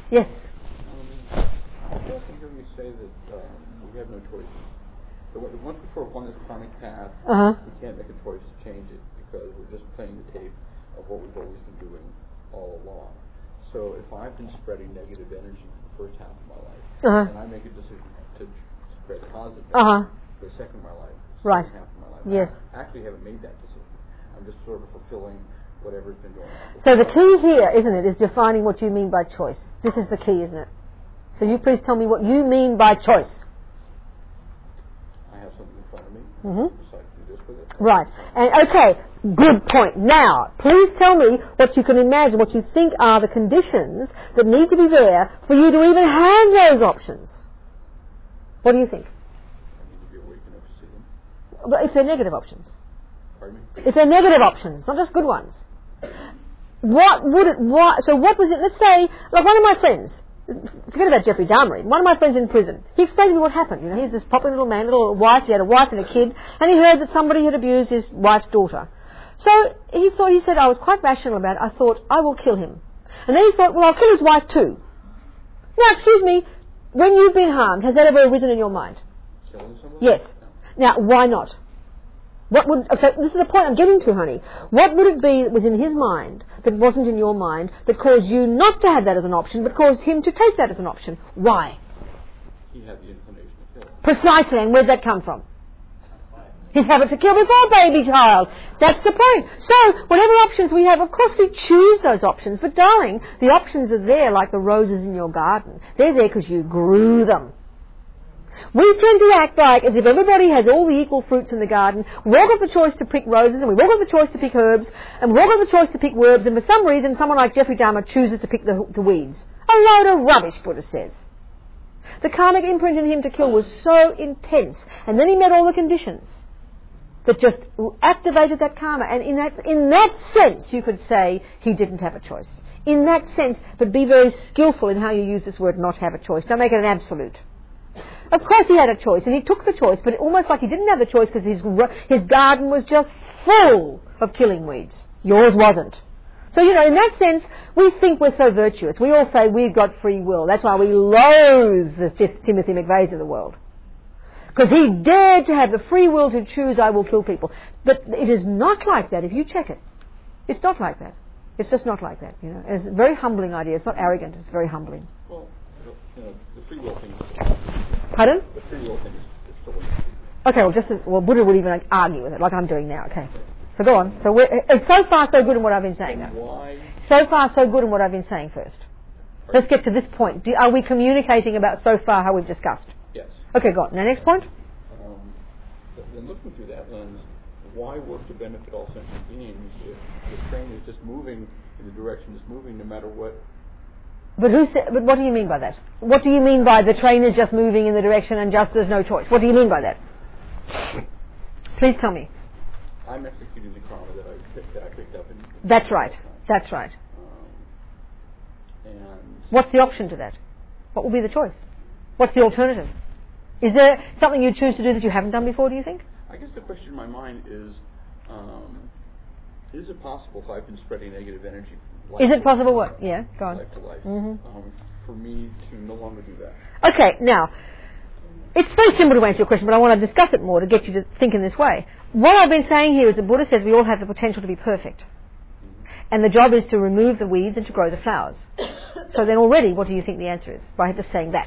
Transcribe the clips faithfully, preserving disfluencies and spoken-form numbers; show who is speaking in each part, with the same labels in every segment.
Speaker 1: Yes?
Speaker 2: Um, I often hear you say that um, we have no choice. So once we sort of on this karmic path,
Speaker 1: uh-huh.
Speaker 2: we can't make a choice to change it because we're just playing the tape of what we've always been doing all along. So if I've been spreading negative energy for the first half of my life,
Speaker 1: uh-huh.
Speaker 2: and I make a decision to spread positive
Speaker 1: uh-huh.
Speaker 2: energy for the second of my life,
Speaker 1: right.
Speaker 2: second half of my life,
Speaker 1: yes.
Speaker 2: I actually haven't made that decision. I'm just sort of fulfilling whatever's been going on.
Speaker 1: So the key here, isn't it, is defining what you mean by choice. This is the key, isn't it? So you please tell me what you mean by choice.
Speaker 2: I have something in front of me.
Speaker 1: Mm-hmm.
Speaker 2: I decide to do this with it.
Speaker 1: Right. And okay, good point. Now, please tell me what you can imagine, what you think are the conditions that need to be there for you to even have those options. What do you think?
Speaker 2: I need to be awake enough to see them.
Speaker 1: But if they're negative options.
Speaker 2: Pardon me?
Speaker 1: If they're negative options, not just good ones. What would it, what, so what was it, let's say, like one of my friends, forget about Jeffrey Dahmer, one of my friends in prison, he explained to me what happened. You know, he's this popular little man, little wife, he had a wife and a kid, and he heard that somebody had abused his wife's daughter. So he thought, he said, I was quite rational about it, I thought, I will kill him. And then he thought, well, I'll kill his wife too. Now, excuse me, when you've been harmed, has that ever arisen in your mind?
Speaker 2: Killing somebody?
Speaker 1: Yes.
Speaker 2: No.
Speaker 1: Now, why not? What would, so this is the point I'm getting to, honey. What would it be that was in his mind that wasn't in your mind that caused you not to have that as an option but caused him to take that as an option? Why?
Speaker 2: He had the inclination to kill.
Speaker 1: Precisely, and where'd that come from? His habit to kill before baby child. That's the point. So, whatever options we have, of course we choose those options, but darling, the options are there like the roses in your garden. They're there because you grew them. We tend to act like as if everybody has all the equal fruits in the garden. We all got the choice to pick roses, and we all got the choice to pick herbs, and we all got the choice to pick herbs, and for some reason someone like Jeffrey Dahmer chooses to pick the, the weeds. A load of rubbish, Buddha says. The karmic imprint in him to kill was so intense, and then he met all the conditions that just activated that karma, and in that, in that sense you could say he didn't have a choice. In that sense, but be very skillful in how you use this word, not have a choice. Don't make it an absolute. Of course he had a choice, and he took the choice, but almost like he didn't have the choice because his, his garden was just full of killing weeds. Yours wasn't. So, you know, in that sense, we think we're so virtuous. We all say we've got free will. That's why we loathe the Timothy McVeighs of the world. Because he dared to have the free will to choose, I will kill people. But it is not like that if you check it. It's not like that. It's just not like that, you know. It's a very humbling idea. It's not arrogant. It's very humbling.
Speaker 2: Well, you know, the free will thing is...
Speaker 1: Pardon?
Speaker 2: The free will thing is, is still...
Speaker 1: Okay, well, just as, well, Buddha would even like, argue with it, like I'm doing now. Okay, so go on. So we're, it's so far so good in what I've been saying. Now.
Speaker 2: Why?
Speaker 1: So far so good in what I've been saying first. Let's get to this point. Do, are we communicating about so far how we've discussed?
Speaker 2: Yes.
Speaker 1: Okay, go on. Now, next point.
Speaker 2: Um, then looking through that lens, why work to benefit all sentient beings if the train is just moving in the direction it's moving, no matter what?
Speaker 1: But who? Sa- but what do you mean by that? What do you mean by the train is just moving in the direction and just there's no choice? What do you mean by that? Please tell me.
Speaker 2: I'm executing the karma that I picked, that I picked up. In, in
Speaker 1: That's right. That's right.
Speaker 2: Um, and
Speaker 1: what's the option to that? What will be the choice? What's the alternative? Is there something you choose to do that you haven't done before, do you think?
Speaker 2: I guess the question in my mind is, um, is it possible if I've been spreading negative energy?
Speaker 1: Is it possible what? Yeah, go on.
Speaker 2: Life to life.
Speaker 1: Mm-hmm.
Speaker 2: Um, for me to no longer do that.
Speaker 1: Okay, now, it's very simple to answer your question, but I want to discuss it more to get you to think in this way. What I've been saying here is that Buddha says we all have the potential to be perfect. Mm-hmm. And the job is to remove the weeds and to grow the flowers. So then already, what do you think the answer is by just saying that?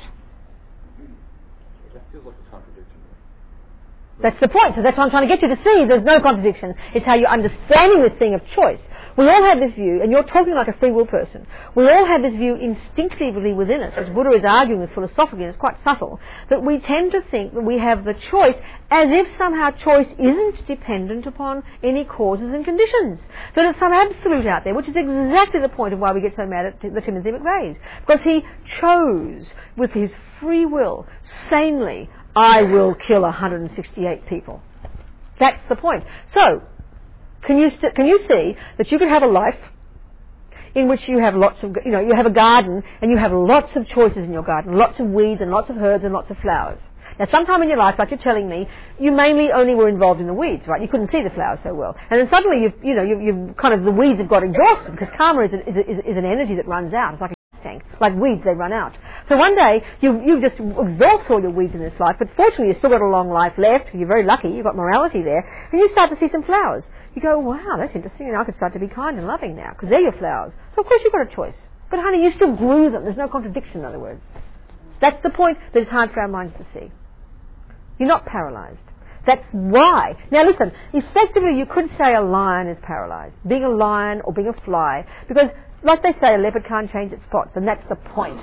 Speaker 2: That feels like a contradiction.
Speaker 1: That's the point. So that's what I'm trying to get you to see. There's no contradiction. It's how you're understanding this thing of choice. We all have this view, and you're talking like a free will person. We all have this view instinctively within us, which Buddha is arguing with philosophically, and it's quite subtle, that we tend to think that we have the choice as if somehow choice isn't dependent upon any causes and conditions. That it's some absolute out there, which is exactly the point of why we get so mad at the Timothy McVeighs. Because he chose, with his free will, sanely, I will kill one hundred sixty-eight people. That's the point. So, can you st- can you see that you could have a life in which you have lots of, you know, you have a garden and you have lots of choices in your garden, lots of weeds and lots of herbs and lots of flowers. Now, sometime in your life, like you're telling me, you mainly only were involved in the weeds, right? You couldn't see the flowers so well. And then suddenly, you've, you know, you've, you've kind of, the weeds have got exhausted because karma is, a, is, a, is an energy that runs out. It's like a tank. Like weeds, they run out. So one day, you you just exhaust all your weeds in this life, but fortunately you've still got a long life left. You're very lucky, you've got morality there, and you start to see some flowers. You go, wow, that's interesting, and I could start to be kind and loving now, because they're your flowers. So of course you've got a choice. But honey, you still grew them. There's no contradiction, in other words. That's the point that it's hard for our minds to see. You're not paralysed. That's why. Now listen, effectively you could say a lion is paralysed. Being a lion or being a fly. Because, like they say, a leopard can't change its spots, and that's the point.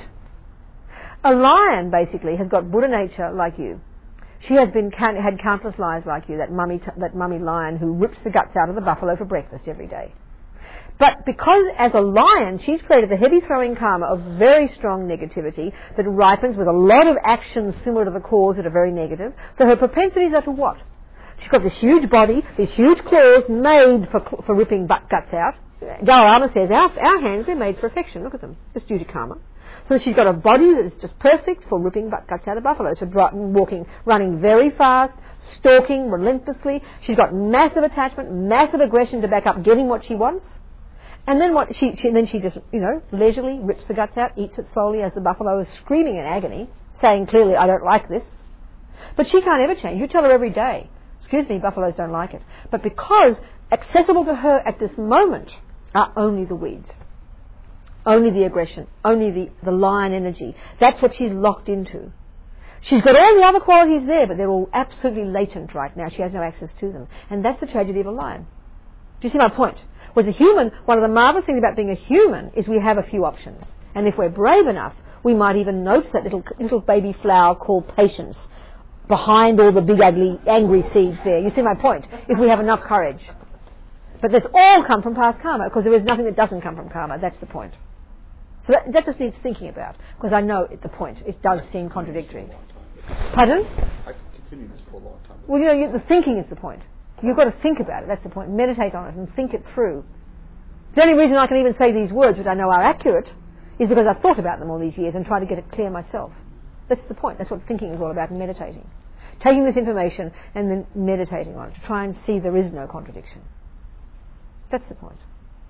Speaker 1: A lion, basically, has got Buddha nature like you. She has been had countless lives like you, that mummy, that mummy lion who rips the guts out of the buffalo for breakfast every day. But because as a lion, she's created a heavy throwing karma of very strong negativity that ripens with a lot of actions similar to the cause that are very negative. So her propensities are to what? She's got this huge body, these huge claws made for for ripping butt guts out. Dalai Lama says, our, our hands, they're made for affection. Look at them. Just due to karma. So she's got a body that is just perfect for ripping butt guts out of buffaloes, for walking, running very fast, stalking relentlessly. She's got massive attachment, massive aggression to back up getting what she wants. And then what she, she then she just, you know, leisurely rips the guts out, eats it slowly as the buffalo is screaming in agony, saying clearly, I don't like this. But she can't ever change. You tell her every day, excuse me, buffaloes don't like it. But because accessible to her at this moment are only the weeds, only the aggression, only the, the lion energy. That's what she's locked into. She's got all the other qualities there, but they're all absolutely latent right now. She has no access to them. And that's the tragedy of a lion. Do you see my point? Whereas a human, one of the marvellous things about being a human is we have a few options. And if we're brave enough, we might even notice that little little baby flower called patience behind all the big, ugly, angry seeds there. You see my point? If we have enough courage. But that's all come from past karma, because there is nothing that doesn't come from karma. That's the point. So that, that just needs thinking about, because I know at the point it does seem contradictory. Pardon?
Speaker 2: I could continue this for a long time.
Speaker 1: Well, you know, you, the thinking is the point. You've got to think about it. That's the point. Meditate on it and think it through. The only reason I can even say these words, which I know are accurate, is because I've thought about them all these years and tried to get it clear myself. That's the point. That's what thinking is all about, and meditating. Taking this information and then meditating on it to try and see there is no contradiction. That's the point.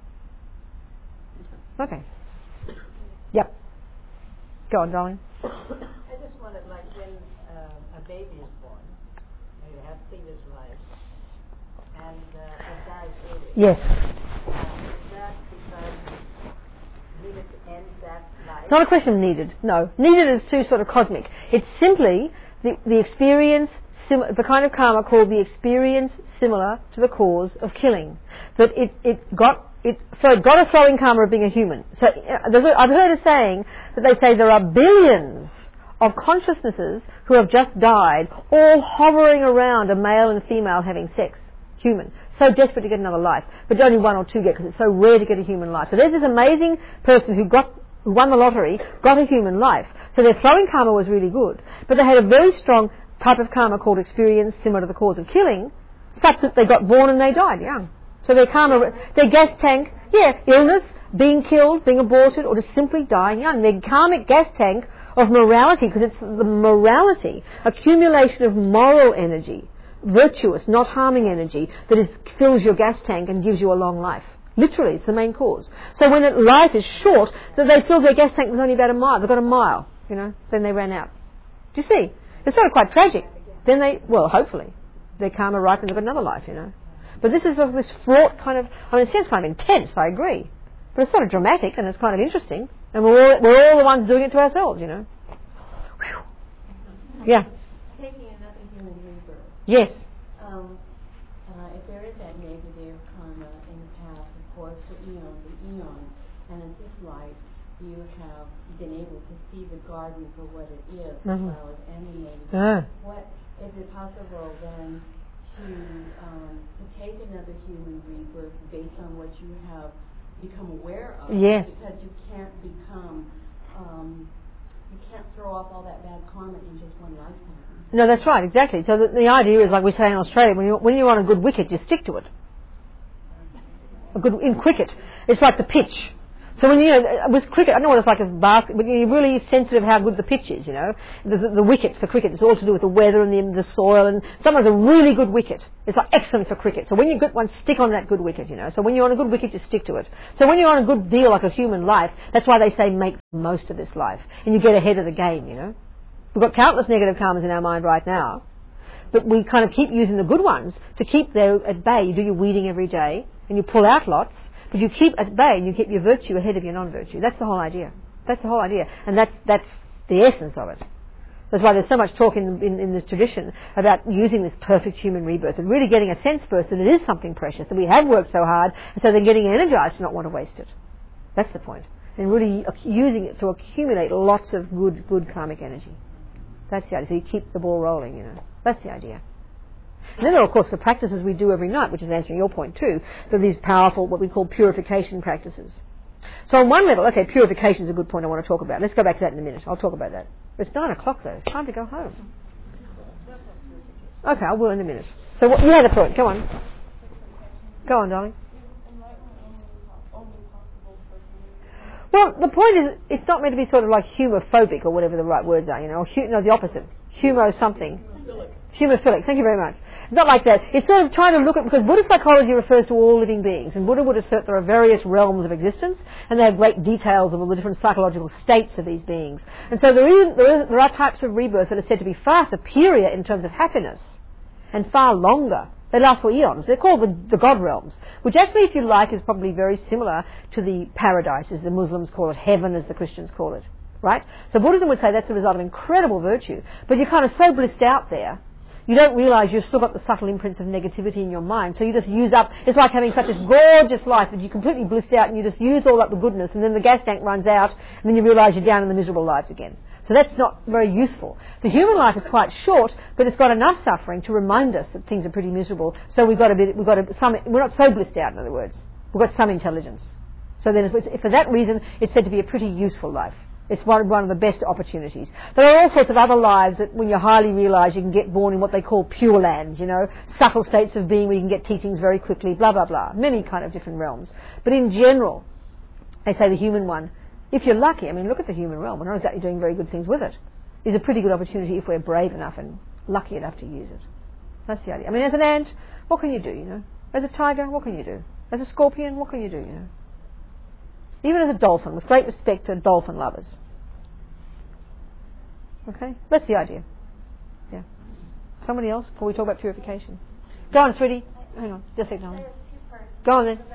Speaker 1: Okay. Yep. Go on, darling.
Speaker 3: I just wanted, like, when uh, a baby is born, you have previous lives, and uh, it dies early.
Speaker 1: Yes.
Speaker 3: Um, is that because needed to end that life?
Speaker 1: It's not a question of needed. No. Needed is too sort of cosmic. It's simply the, the experience, sim- the kind of karma called the experience similar to the cause of killing. That it, it got... It, so it got a throwing karma of being a human. So uh, there's a, I've heard a saying that they say there are billions of consciousnesses who have just died, all hovering around a male and female having sex, human, so desperate to get another life, but only one or two get, because it's so rare to get a human life. So there's this amazing person who got who won the lottery, got a human life. So their throwing karma was really good, but they had a very strong type of karma called experience similar to the cause of killing, such that they got born and they died young. So their karma, their gas tank, yeah, illness, being killed, being aborted, or just simply dying young. Their karmic gas tank of morality, because it's the morality, accumulation of moral energy, virtuous, not harming energy, that is, fills your gas tank and gives you a long life. Literally, it's the main cause. So when it, life is short, that they fill their gas tank with only about a mile. They've got a mile, you know, then they ran out. Do you see? It's sort of quite tragic. Then they, well, hopefully, their karma ripened, they've got another life, you know. But this is sort of this fraught kind of, I mean, it sounds kind of intense, I agree. But it's sort of dramatic and it's kind of interesting. And we're all, we're all the ones doing it to ourselves, you know. Whew. Yeah.
Speaker 4: Taking another human rebirth.
Speaker 1: Yes.
Speaker 4: Um, uh, if there is that negative karma in the past, of course, for eons and eons, and in this life, you have been able to see the garden for what it is, the
Speaker 1: Mm-hmm.
Speaker 4: flowers emanating.
Speaker 1: Ah.
Speaker 4: What is it possible then to um, to take another human rebirth based on what you have become aware of?
Speaker 1: Yes.
Speaker 4: Because you can't become, um, you can't throw off all that bad karma in just one lifetime.
Speaker 1: No, that's right, exactly. So the, the idea is, like we say in Australia, when you when you're on a good wicket, you stick to it. A good in cricket, it's like the pitch. So when you know with cricket, I know what it's like as basket, but you're really sensitive how good the pitch is. You know, the, the, the wicket for cricket, it's all to do with the weather and the, the soil. And sometimes a really good wicket, it's like excellent for cricket. So when you get one, stick on that good wicket. You know, so when you're on a good wicket, you stick to it. So when you're on a good deal like a human life, that's why they say make the most of this life, and you get ahead of the game. You know, we've got countless negative karmas in our mind right now, but we kind of keep using the good ones to keep them at bay. You do your weeding every day, and you pull out lots. But you keep at bay and you keep your virtue ahead of your non-virtue. That's the whole idea. That's the whole idea. And that's, that's the essence of it. That's why there's so much talk in, in, in this tradition about using this perfect human rebirth and really getting a sense first that it is something precious, that we have worked so hard, and so then getting energized to not want to waste it. That's the point. And really using it to accumulate lots of good, good karmic energy. That's the idea. So you keep the ball rolling, you know. That's the idea. And then there are, of course, the practices we do every night, which is answering your point too, that these powerful, what we call purification practices. So on one level, okay, purification is a good point I want to talk about. Let's go back to that in a minute. I'll talk about that. It's nine o'clock though. It's time to go home. Okay, I will in a minute. So what, you had a point. Go on. Go on, darling. Well, the point is, it's not meant to be sort of like humophobic or whatever the right words are, you know, or hu- no, the opposite. Humo something. Humophilic, thank you very much. It's not like that. It's sort of trying to look at, because Buddhist psychology refers to all living beings, and Buddha would assert there are various realms of existence, and they have great details of all the different psychological states of these beings. And so there, is, there, is, there are types of rebirth that are said to be far superior in terms of happiness, and far longer. They last for eons. They're called the, the God realms, which actually, if you like, is probably very similar to the paradise, as the Muslims call it, heaven as the Christians call it. Right? So Buddhism would say that's the result of incredible virtue, but you're kind of so blissed out there, you don't realise you've still got the subtle imprints of negativity in your mind, so you just use up, it's like having such a gorgeous life that you're completely blissed out and you just use all up the goodness, and then the gas tank runs out, and then you realise you're down in the miserable lives again. So that's not very useful. The human life is quite short, but it's got enough suffering to remind us that things are pretty miserable, so we've got a bit, we've got a, some, we're not so blissed out, in other words. We've got some intelligence. So then, if it's, if for that reason, it's said to be a pretty useful life. It's one, one of the best opportunities. There are all sorts of other lives that when you highly realise you can get born in what they call pure lands, you know, subtle states of being where you can get teachings very quickly, blah, blah, blah. Many kind of different realms. But in general, they say the human one, if you're lucky, I mean, look at the human realm, we're not exactly doing very good things with it, is a pretty good opportunity if we're brave enough and lucky enough to use it. That's the idea. I mean, as an ant, what can you do, you know? As a tiger, what can you do? As a scorpion, what can you do, you know? Even as a dolphin, with great respect to dolphin lovers. Okay? That's the idea. Yeah. Somebody else before we talk about purification? Go on, sweetie. Hang on. Just a second. Go on then.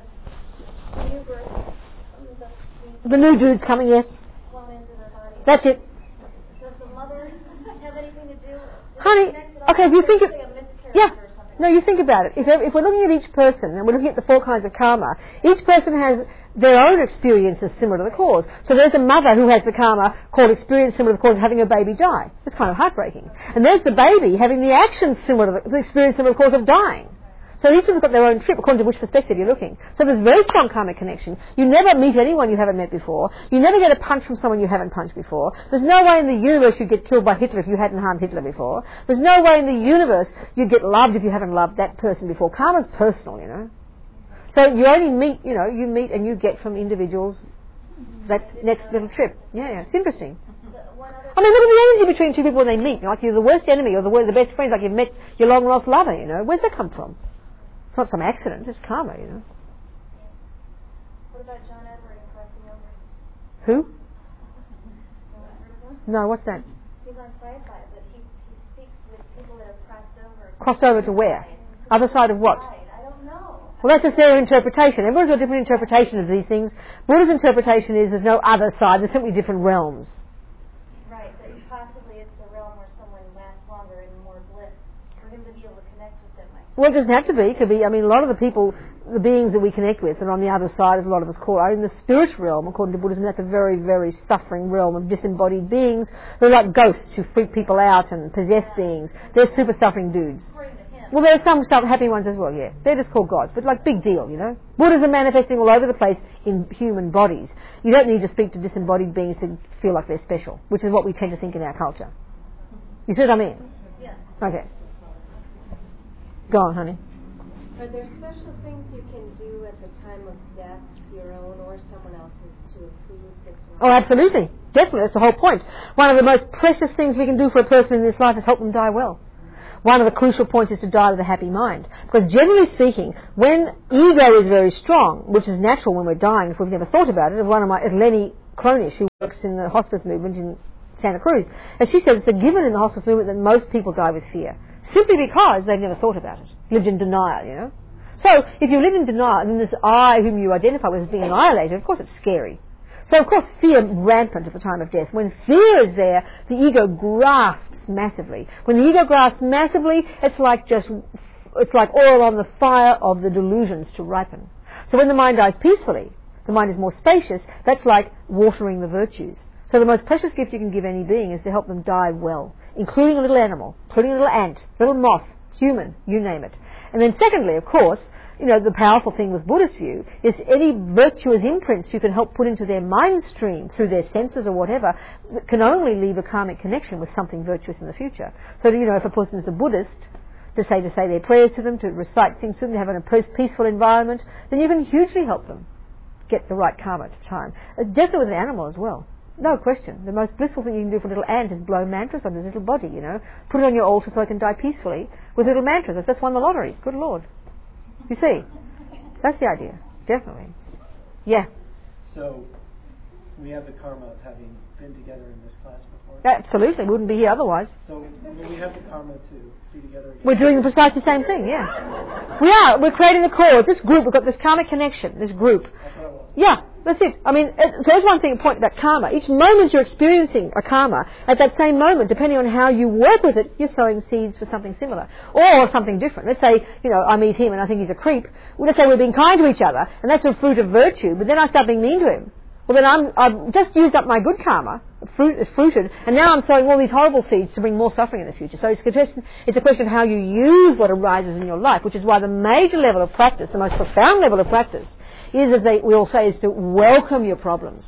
Speaker 1: The new dude's coming, yes. That's it.
Speaker 5: Does the mother have anything to do?
Speaker 1: Honey, okay, if you think of... Yeah. No, you think about it. If, if we're looking at each person, and we're looking at the four kinds of karma, each person has their own experiences similar to the cause. So there's a mother who has the karma called experience similar to the cause of having a baby die. It's kind of heartbreaking. And there's the baby having the action similar to the, the experience similar to the cause of dying. So each of them have got their own trip according to which perspective you're looking. So there's very strong karmic connection. You never meet anyone you haven't met before. You never get a punch from someone you haven't punched before. There's no way in the universe you'd get killed by Hitler if you hadn't harmed Hitler before. There's no way in the universe you'd get loved if you haven't loved that person before. Karma's personal, you know. So you only meet, you know, you meet and you get from individuals that next little trip. Yeah, yeah, it's interesting. I mean, look at the energy between two people when they meet. You know, like you're the worst enemy or the, the best friends, like you've met your long-lost lover, you know. Where's that come from? It's not some accident, it's karma, you know.
Speaker 5: What about John Edward and crossing over?
Speaker 1: Who? No, what's that?
Speaker 5: He's on sci-fi, but he, he speaks with people that have crossed over.
Speaker 1: Crossed over to where? Other side of what?
Speaker 5: I don't know.
Speaker 1: Well, that's just their interpretation. Everyone's got a different interpretation of these things. Buddha's interpretation is there's no other side, there's simply different realms.
Speaker 5: Right, but possibly it's a realm where someone lasts longer and more bliss. For him to be able to connect with them. Like,
Speaker 1: well, it doesn't have to be. It could be, I mean, a lot of the people, the beings that we connect with, and on the other side, as a lot of us call, are in the spirit realm, according to Buddhism. That's a very, very suffering realm of disembodied beings who are like ghosts who freak people out and possess beings. They're super suffering dudes. Well, there are some, some happy ones as well, yeah. They're just called gods, but like big deal, you know. Buddhas are manifesting all over the place in human bodies. You don't need to speak to disembodied beings to feel like they're special, which is what we tend to think in our culture. You see what I mean?
Speaker 5: Yeah.
Speaker 1: Okay. Go on, honey.
Speaker 6: Are there special things you can do at the time of death, your own or someone else's, to improve this life?
Speaker 1: Oh, absolutely. Definitely. That's the whole point. One of the most precious things we can do for a person in this life is help them die well. One of the crucial points is to die with a happy mind. Because generally speaking, when ego is very strong, which is natural when we're dying, if we've never thought about it, one of my, Lenny Cronish, who works in the hospice movement in Santa Cruz, as she said, it's a given in the hospice movement that most people die with fear. Simply because they've never thought about it. Lived in denial, you know. So, if you live in denial, then this I whom you identify with as being annihilated, of course it's scary. So, of course, fear rampant at the time of death. When fear is there, the ego grasps massively. When the ego grasps massively, it's like just, it's like oil on the fire of the delusions to ripen. So when the mind dies peacefully, the mind is more spacious, that's like watering the virtues. So the most precious gift you can give any being is to help them die well, including a little animal, including a little ant, little moth, human, you name it. And then secondly, of course, you know, the powerful thing with Buddhist view is any virtuous imprints you can help put into their mind stream through their senses or whatever can only leave a karmic connection with something virtuous in the future. So, you know, if a person is a Buddhist, to say to say their prayers to them, to recite things to them, to have a peaceful environment, then you can hugely help them get the right karma at the time. Uh, definitely with an animal as well. No question. The most blissful thing you can do for a little ant is blow mantras on his little body, you know. Put it on your altar so it can die peacefully with little mantras. It's just won the lottery. Good Lord. You see? That's the idea. Definitely. Yeah.
Speaker 7: So, we have the karma of having been together in this class before?
Speaker 1: Absolutely. We wouldn't be here otherwise.
Speaker 7: So, will we have the karma to be together again?
Speaker 1: We're doing the precisely same thing, yeah. We are. We're creating the cause. This group, we've got this karmic connection, this group.
Speaker 7: That's what I want.
Speaker 1: Yeah, that's it. I mean, it, so that's one thing, a point about karma. Each moment you're experiencing a karma, at that same moment, depending on how you work with it, you're sowing seeds for something similar. Or something different. Let's say, you know, I meet him and I think he's a creep. Well, let's say we're being kind to each other, and that's a fruit of virtue, but then I start being mean to him. Well, then I'm, I've just used up my good karma, fruit, it's fruited, and now I'm sowing all these horrible seeds to bring more suffering in the future. So it's a, question, it's a question of how you use what arises in your life, which is why the major level of practice, the most profound level of practice, is, as they, we all say, is to welcome your problems.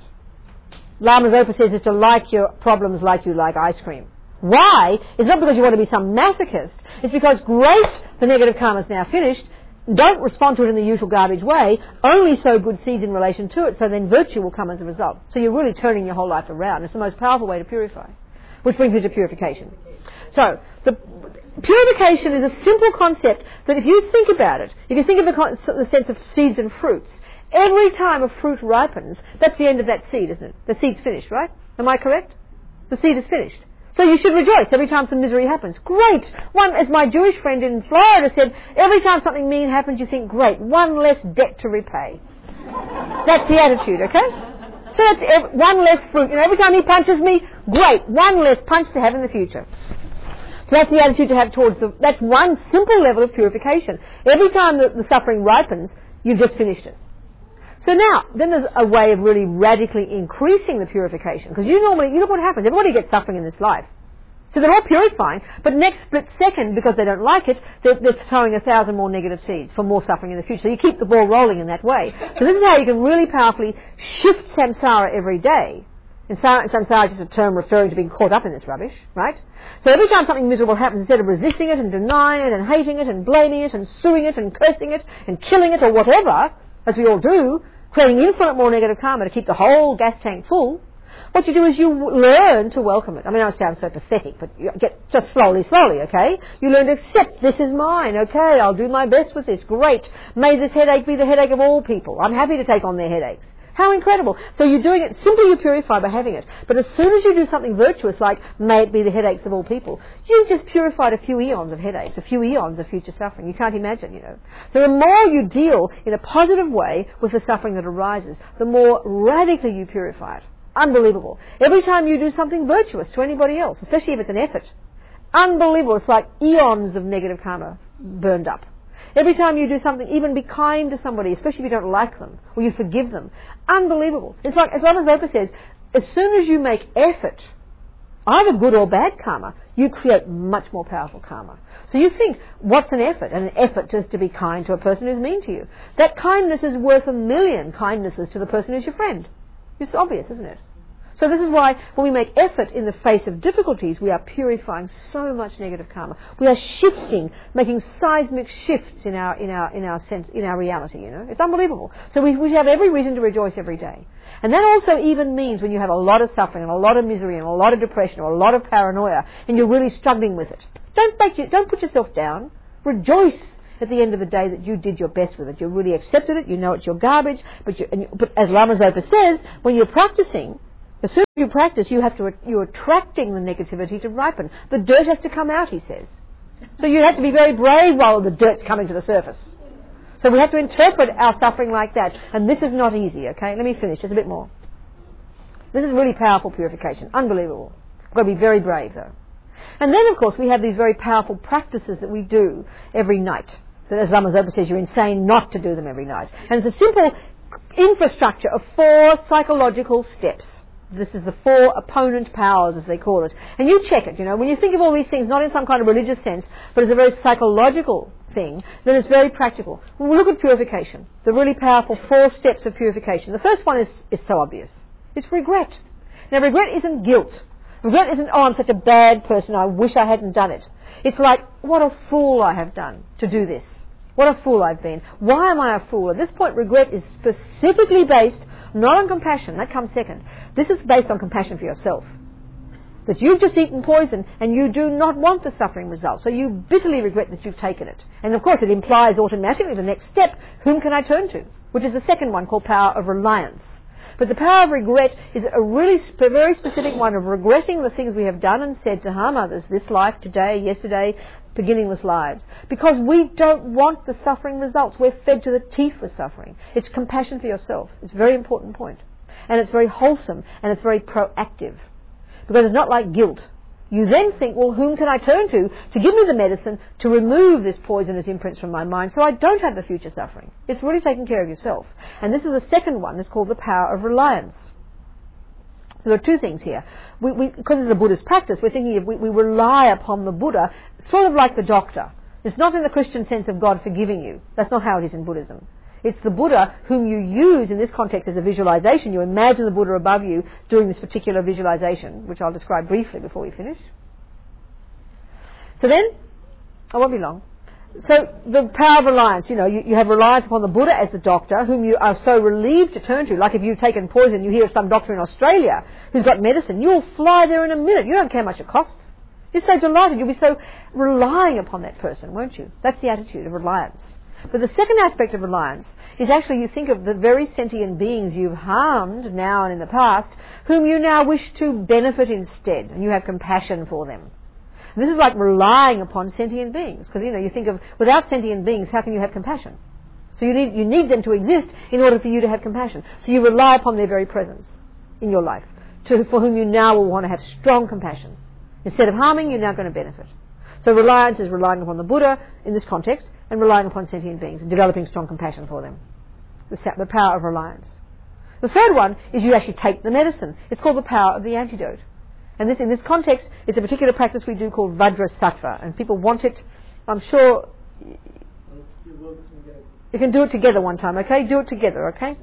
Speaker 1: Lama Zopa says is to like your problems like you like ice cream. Why? It's not because you want to be some masochist. It's because, great, the negative karma is now finished. Don't respond to it in the usual garbage way. Only sow good seeds in relation to it, so then virtue will come as a result. So you're really turning your whole life around. It's the most powerful way to purify. Which brings me to purification. So, the purification is a simple concept that if you think about it, if you think of the, con- the sense of seeds and fruits, every time a fruit ripens, that's the end of that seed, isn't it? The seed's finished, right? Am I correct? The seed is finished. So you should rejoice every time some misery happens. Great! One, as my Jewish friend in Florida said, every time something mean happens, you think, great, one less debt to repay. That's the attitude, okay? So that's every, one less fruit. You know, every time he punches me, great, one less punch to have in the future. So that's the attitude to have towards the, that's one simple level of purification. Every time the, the suffering ripens, you've just finished it. So now, then there's a way of really radically increasing the purification. Because you normally, you look what happens, everybody gets suffering in this life. So they're all purifying, but next split second, because they don't like it, they're, they're sowing a thousand more negative seeds for more suffering in the future. So you keep the ball rolling in that way. So this is how you can really powerfully shift samsara every day. And samsara is just a term referring to being caught up in this rubbish, right? So every time something miserable happens, instead of resisting it and denying it and hating it and blaming it and suing it and cursing it and killing it or whatever, as we all do, creating infinite more negative karma to keep the whole gas tank full, what you do is you learn to welcome it. I mean, I sound so pathetic, but you get just slowly, slowly, okay? You learn to accept, this is mine, okay, I'll do my best with this, great. May this headache be the headache of all people. I'm happy to take on their headaches. How incredible. So you're doing it, simply you purify by having it. But as soon as you do something virtuous, like may it be the headaches of all people, you've just purified a few eons of headaches, a few eons of future suffering. You can't imagine, you know. So the more you deal in a positive way with the suffering that arises, the more radically you purify it. Unbelievable. Every time you do something virtuous to anybody else, especially if it's an effort, unbelievable. It's like eons of negative karma burned up. Every time you do something, even be kind to somebody, especially if you don't like them, or you forgive them. Unbelievable. It's like, as Lama Zopa says, as soon as you make effort, either good or bad karma, you create much more powerful karma. So you think, what's an effort? And an effort is to be kind to a person who's mean to you. That kindness is worth a million kindnesses to the person who's your friend. It's obvious, isn't it? So this is why when we make effort in the face of difficulties, we are purifying so much negative karma. We are shifting, making seismic shifts in our in our in our sense in our reality. You know, it's unbelievable. So we we have every reason to rejoice every day. And that also even means when you have a lot of suffering and a lot of misery and a lot of depression or a lot of paranoia, and you're really struggling with it. Don't make you, don't put yourself down. Rejoice at the end of the day that you did your best with it. You really accepted it. You know it's your garbage. But you, and you, but as Lama Zopa says, when you're practicing. As soon as you practice, you have to, you're attracting the negativity to ripen. The dirt has to come out, he says. So you have to be very brave while the dirt's coming to the surface. So we have to interpret our suffering like that. And this is not easy, okay? Let me finish, just a bit more. This is really powerful purification. Unbelievable. We've got to be very brave, though. And then, of course, we have these very powerful practices that we do every night. That, as Lama Zopa says, you're insane not to do them every night. And it's a simple infrastructure of four psychological steps. This is the four opponent powers, as they call it. And you check it, you know, when you think of all these things, not in some kind of religious sense, but as a very psychological thing, then it's very practical. When we look at purification, the really powerful four steps of purification. The first one is, is so obvious. It's regret. Now, regret isn't guilt. Regret isn't, oh, I'm such a bad person, I wish I hadn't done it. It's like, what a fool I have done to do this. What a fool I've been. Why am I a fool? At this point, regret is specifically based not on compassion, that comes second. This is based on compassion for yourself. That you've just eaten poison and you do not want the suffering result. So you bitterly regret that you've taken it. And of course it implies automatically the next step, whom can I turn to? Which is the second one called power of reliance. But the power of regret is a really sp- very specific one of regretting the things we have done and said to harm others this life, today, yesterday, beginningless lives. Because we don't want the suffering results. We're fed to the teeth with suffering. It's compassion for yourself. It's a very important point. And it's very wholesome and it's very proactive. Because it's not like guilt. You then think, well, whom can I turn to to give me the medicine to remove this poisonous imprints from my mind so I don't have the future suffering. It's really taking care of yourself. And this is the second one. It's called the power of reliance. So there are two things here. We, we, because it's a Buddhist practice, we're thinking of, we, we rely upon the Buddha, sort of like the doctor. It's not in the Christian sense of God forgiving you. That's not how it is in Buddhism. It's the Buddha whom you use in this context as a visualization. You imagine the Buddha above you doing this particular visualization, which I'll describe briefly before we finish. So then, I won't be long. So the power of reliance, you know, you, you have reliance upon the Buddha as the doctor, whom you are so relieved to turn to. Like if you've taken poison, you hear of some doctor in Australia who's got medicine, you'll fly there in a minute. You don't care how much it costs. You're so delighted. You'll be so relying upon that person, won't you? That's the attitude of reliance. But the second aspect of reliance is actually you think of the very sentient beings you've harmed now and in the past, whom you now wish to benefit instead, and you have compassion for them. And this is like relying upon sentient beings, because you know you think of without sentient beings, how can you have compassion? So you need you need them to exist in order for you to have compassion. So you rely upon their very presence in your life, to, for whom you now will want to have strong compassion. Instead of harming, you're now going to benefit. So reliance is relying upon the Buddha in this context and relying upon sentient beings and developing strong compassion for them. The, the power of reliance. The third one is you actually take the medicine. It's called the power of the antidote. And this, in this context, it's a particular practice we do called Vajrasattva. And people want it, I'm sure, you can do it together one time, okay? Do it together, okay?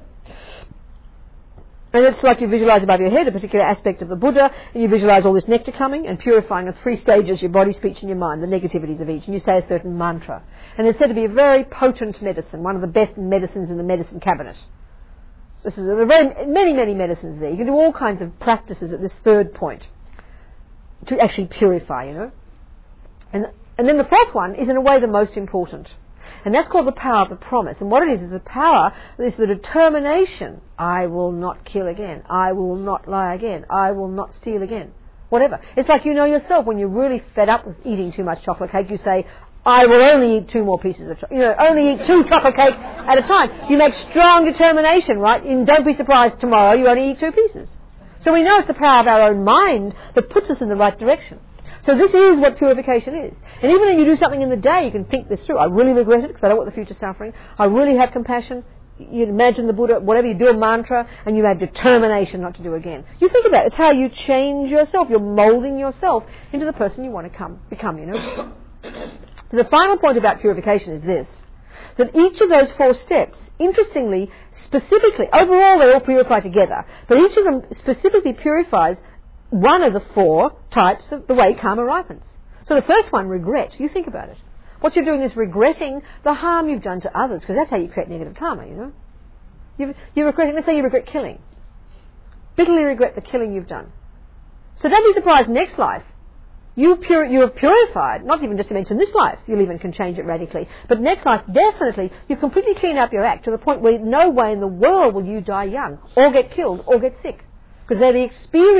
Speaker 1: And it's like you visualize above your head a particular aspect of the Buddha, and you visualize all this nectar coming and purifying the three stages, your body, speech and your mind, the negativities of each, and you say a certain mantra. And it's said to be a very potent medicine, one of the best medicines in the medicine cabinet. This is, there are very, many, many medicines there. You can do all kinds of practices at this third point to actually purify, you know. And, and then the fourth one is in a way the most important. And that's called the power of the promise. And what it is is the power is the determination. I will not kill again. I will not lie again. I will not steal again. Whatever. It's like you know yourself when you're really fed up with eating too much chocolate cake, you say, I will only eat two more pieces of chocolate. You know, only eat two chocolate cakes at a time. You make strong determination, right? And don't be surprised tomorrow you only eat two pieces. So we know it's the power of our own mind that puts us in the right direction. So this is what purification is. And even when you do something in the day, you can think this through. I really regret it because I don't want the future suffering. I really have compassion. You imagine the Buddha, whatever, you do a mantra and you have determination not to do again. You think about it. It's how you change yourself. You're moulding yourself into the person you want to come, become, you know. So the final point about purification is this. that each of those four steps, interestingly, specifically, overall they all purify together, but each of them specifically purifies one of the four types of the way karma ripens. So the first one, regret. You think about it. What you're doing is regretting the harm you've done to others, because that's how you create negative karma, you know. You've, you're regretting, let's say you regret killing. Bitterly regret the killing you've done. So don't be surprised next life. You, pur- you have purified, not even just to mention this life, you'll even can change it radically, but next life, definitely, you completely clean up your act to the point where no way in the world will you die young, or get killed, or get sick. Because they're the experience